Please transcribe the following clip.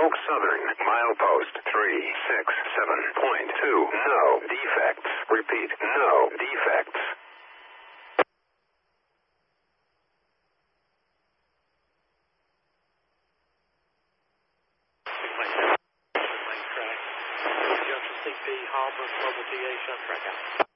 Oak Southern, milepost 367.2. No defects. Repeat, no defects. Junction CP, Harbor, Mobile TA, shut track out.